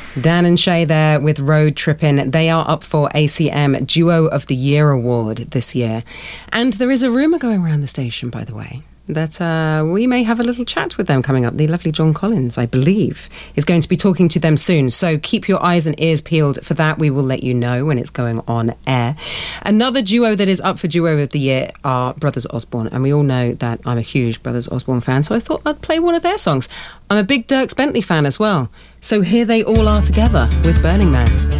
Dan and Shay there with Road Trippin'. They are up for ACM Duo of the Year award this year. And there is a rumour going around the station, by the way, that we may have a little chat with them coming up. The lovely John Collins, I believe, is going to be talking to them soon. So keep your eyes and ears peeled for that. We will let you know when it's going on air. Another duo that is up for Duo of the Year are Brothers Osborne. And we all know that I'm a huge Brothers Osborne fan, so I thought I'd play one of their songs. I'm a big Dierks Bentley fan as well. So here they all are together with Burning Man.